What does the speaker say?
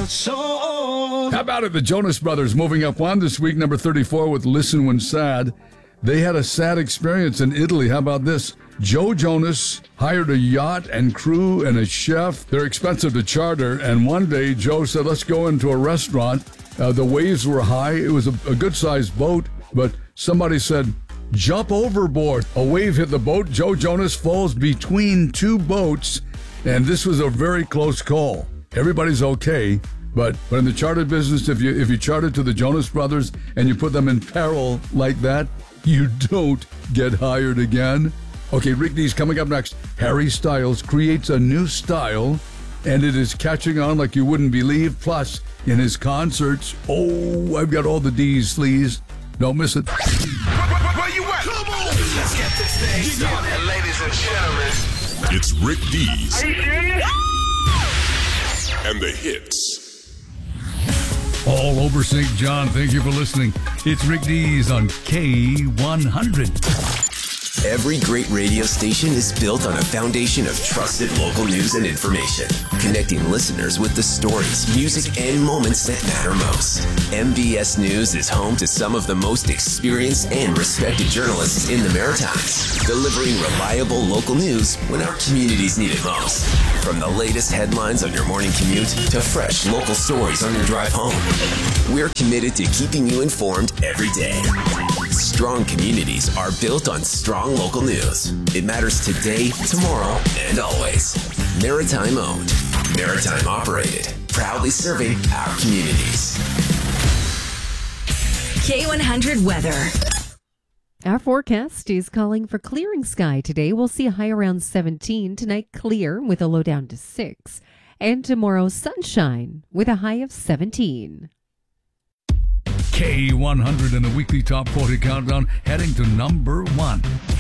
How about it? The Jonas Brothers moving up one this week, number 34 with Listen When Sad. They had a sad experience in Italy. How about this? Joe Jonas hired a yacht and crew and a chef. They're expensive to charter. And one day, Joe said, let's go into a restaurant. The waves were high. It was a good-sized boat, but somebody said, jump overboard. A wave hit the boat. Joe Jonas falls between two boats, and this was a very close call. Everybody's okay, but in the charter business, if you charter to the Jonas Brothers and you put them in peril like that, you don't get hired again. Okay, Rick D's coming up next. Harry Styles creates a new style, and it is catching on like you wouldn't believe. Plus, in his concerts, I've got all the D's, please. Don't miss it. Where you at? Come on! Let's get this thing started, ladies and gentlemen. It's Rick D's. Are you serious? And the hits. All over St. John, thank you for listening. It's Rick D's on K100. Every great radio station is built on a foundation of trusted local news and information, connecting listeners with the stories, music, and moments that matter most. MBS News is home to some of the most experienced and respected journalists in the Maritimes, delivering reliable local news when our communities need it most. From the latest headlines on your morning commute to fresh local stories on your drive home, we're committed to keeping you informed every day. Strong communities are built on strong local news. It matters today, tomorrow, and always. Maritime owned, maritime operated, proudly serving our communities. K100 weather. Our forecast is calling for clearing sky today. We'll see a high around 17. Tonight, clear with a low down to 6. And tomorrow, sunshine with a high of 17. K100 in the weekly top 40 countdown, heading to number 1.